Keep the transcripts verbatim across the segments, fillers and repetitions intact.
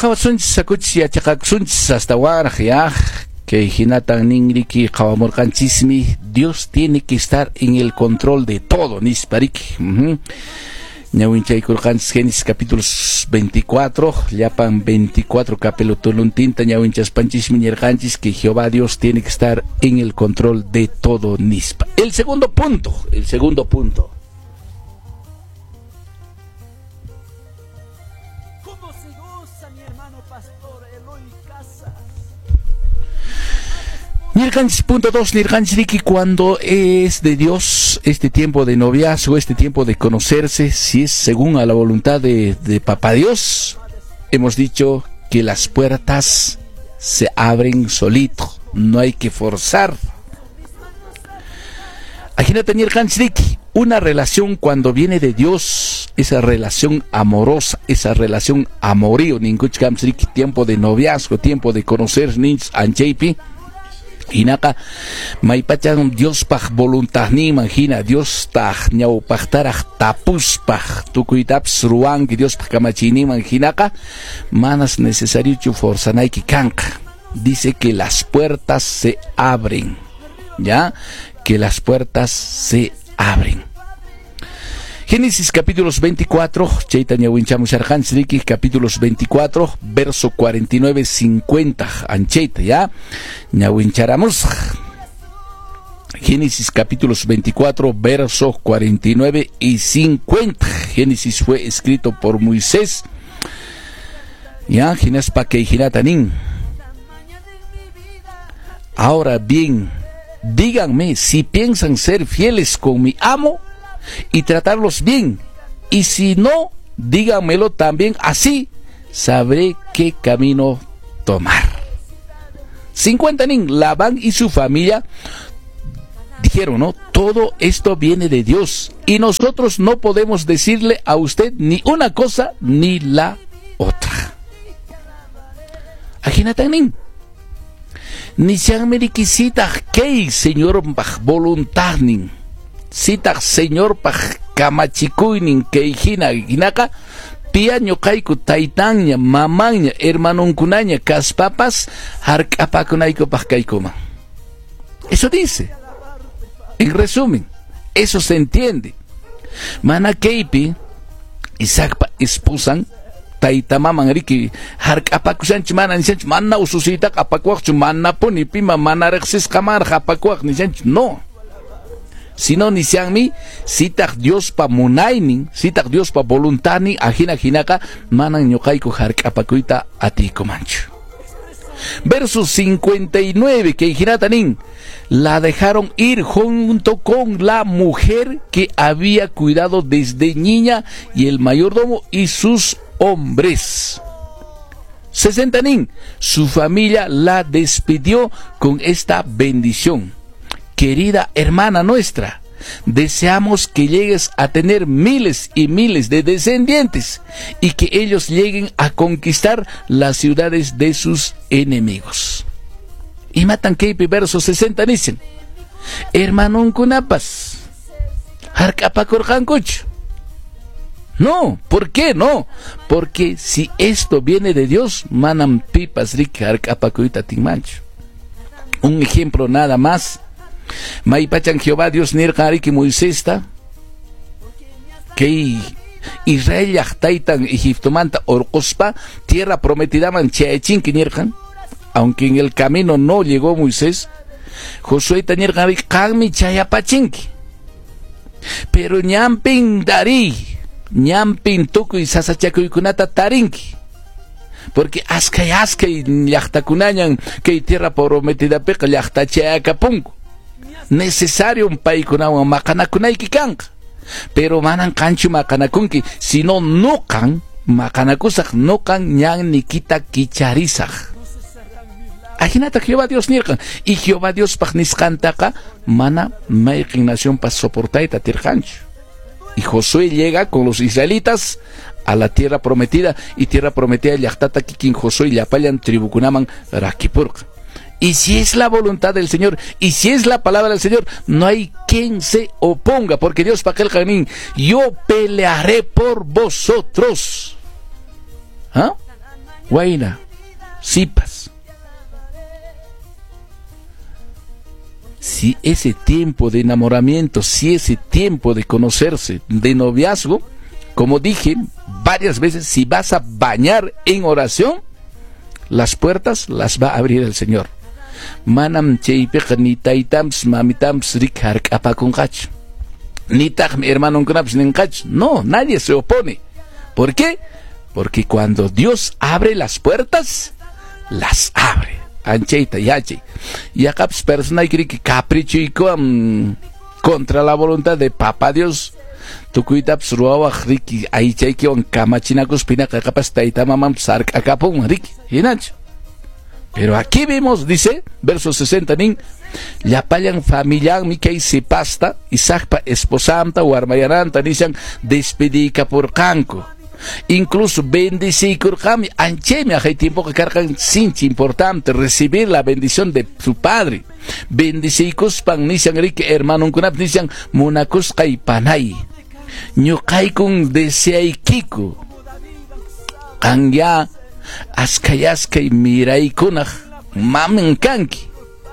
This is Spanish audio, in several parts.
Kawasunchis sakuchis yachaqakusunchis hasta waraj ya. Que hinatan ningriki qawamurqanchismi, Dios tiene que estar en el control de todo, nispariki. Uh-huh. Ñawinchaykurqanchis Génesis capítulos veinticuatro, llapan veinticuatro capítulo tinta ñawinchaspánchismi ñerqanchis que Jehová Dios tiene que estar en el control de todo nispa. El segundo punto, el segundo punto. ¿Cómo se goza mi hermano pastor Eloy Casas? Nirganchis punto dos, Nirganchis Riki, cuando es de Dios este tiempo de noviazgo, este tiempo de conocerse, si es según a la voluntad de, de Papá Dios, hemos dicho que las puertas se abren solito, no hay que forzar. Imagínate, Nirganchis Riki, una relación cuando viene de Dios, esa relación amorosa, esa relación amorío, Ninkuchkamchis Riki, tiempo de noviazgo, tiempo de conocer Nins Ancheipi. Hinaka maypachan Dios paj voluntad ni imagina Dios taj ñaw pajtaraj tapus paj tukuytaps ruan que Dios paj kamachini imaginaka manas necesario chu forzanaiki kanka. Dice que las puertas se abren, ya que las puertas se abren. Génesis capítulos veinticuatro, Chaitanya Winchamusharhan Sriki, capítulos veinticuatro, verso cuarenta y nueve, cincuenta, Ancheita, ya, Ñawincharamus. Génesis capítulos veinticuatro, verso cuarenta y nueve y cincuenta. Génesis fue escrito por Moisés. Ya, Ginespa que Ginatanin. Ahora bien, díganme si piensan ser fieles con mi amo y tratarlos bien, y si no, díganmelo también, así sabré qué camino tomar. cincuenta nin, Labán y su familia dijeron, ¿no? Todo esto viene de Dios y nosotros no podemos decirle a usted ni una cosa ni la otra. Ajinatanin ni sean meriquisita que señor voluntad nin Sitak señor paj kamachikuinin keijina ginaka piaño kaiku taitaña mamaña hermanunkunaña kaspapas harkapakunaiku paj kaikuma. Eso dice, en resumen, eso se entiende. Mana keipi isakpa esposan taita maman riki harkapakusanch mana nisanch mana ususitak apakuakchu mana ponipi mamana rexis kamar hapakuak nisanch no. Sino ni sean mi, sitak Dios pa munainin, sitak Dios pa voluntani, ajina jinaka, manan ñoqayku hark'apakuita atiku manchu. Verso cincuenta y nueve, que Ijinatanin la dejaron ir junto con la mujer que había cuidado desde niña y el mayordomo y sus hombres. sesenta nin, su familia la despidió con esta bendición. Querida hermana nuestra, deseamos que llegues a tener miles y miles de descendientes y que ellos lleguen a conquistar las ciudades de sus enemigos. Y matan Keipi, verso sesenta, dicen, hermano kunapas, harkapakurjankuch. No, ¿por qué no? Porque si esto viene de Dios, manam pipas rika harkapakuita tinmancho. Un ejemplo nada más. Maipachan Jehová Dios nirqariki Moisesta que Israel yachtaitan Egipto manta orqospa tierra prometida man chayachinki nirqan, aunque en el camino no llegó Moisés. Josué tanirqariki qanmi chayapachinki, pero ñampin dari ñampin tukuy sasachakuykunata tarinki, porque askay askay llaqtakunañan kay tierra prometida piqa llaqtachayakapunku. Necesario un paikunawan makanakunayki kanqa, pero manan kanchu makanakunki, sino nuqan makanakusaq nuqan ñan nikita kicharisaq. Ajinata Jehová Dios nirqan, y Jehová Dios paq nisqantaqa mana mayqin nación pa soportayta tirqanchu. Y Josué llega con los israelitas a la tierra prometida, y tierra prometida llaqtata kikin Josué llapallan tribukunaman rakipurqa. Y si es la voluntad del Señor, y si es la palabra del Señor, no hay quien se oponga, porque Dios para aquel camino, yo pelearé por vosotros. ¿Ah? Guayna, sipas. Si ese tiempo de enamoramiento, si ese tiempo de conocerse, de noviazgo, como dije varias veces, si vas a bañar en oración, las puertas las va a abrir el Señor. Manam chaypiqa ni taytams mamitams rikhark apakunqach. Ni taq mi hermano kunaps ninqach. No, nadie se opone. ¿Por qué? Porque cuando Dios abre las puertas, las abre. Ancheita, yache. Y acá persona que capricho y um, contra la voluntad de Papá Dios. Tu cuidaps ruawak riki ay chayki on kamachinacos pinaka capas taita mamam sark acapum riki. Hinach. Pero aquí vemos, dice, verso sesenta, nin, llapayan familian mi kay si pasta, isakpa esposanta o armayananta, nishan despedica por canco. Incluso bendicikur kami, ancheme hay tiempo que cargan sinchi importante, recibir la bendición de su padre. Bendicicus pan nishan riki hermano kunap nishan munacus kay panay. Nyukay kung deseay kiko. Kanya askayaskay miray kunaj mamen kanki.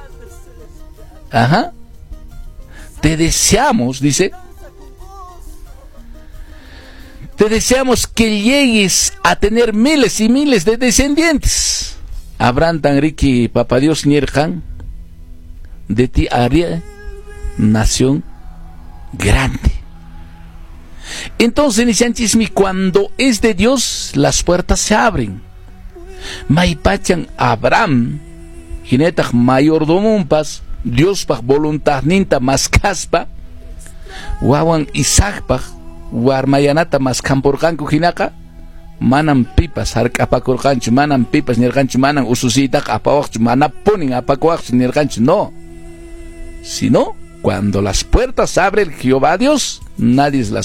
Ajá. Te deseamos, dice. Te deseamos que llegues a tener miles y miles de descendientes. Abraham tan riki Papá Dios nierjan. De ti haría nación grande. Entonces, Nishanchismi, cuando es de Dios, las puertas se abren. Maipachan Abraham, Jinetak mayordomumpas, Dios pach voluntad ninta más caspa, Wawan Isaac Warmayanata más campurcanco jinaka, Manam pipas, harkapakurcancho, Manam pipas, nirgancho, Manam ususita, apawach, manapunin, apacuach, nirgancho, no. Sino, cuando las puertas abre el Jehová Dios, nadie las